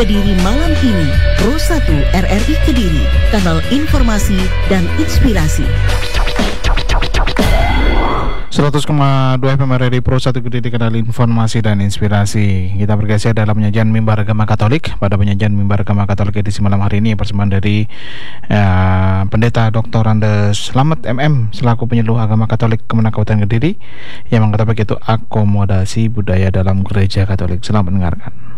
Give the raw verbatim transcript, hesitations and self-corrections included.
Kediri malam ini, Pro satu R R I Kediri, kanal informasi dan inspirasi. seratus koma dua F M R R I Pro satu Kediri, kanal informasi dan inspirasi. Kita bergeser dalam penyajian mimbar agama Katolik. Pada penyajian mimbar agama Katolik edisi malam hari ini, persembahan dari uh, Pendeta Doktor Andes Slamet M M selaku penyuluh agama Katolik Kemenak Kabupaten Kediri yang mengatakan itu akomodasi budaya dalam gereja Katolik. Selamat mendengarkan.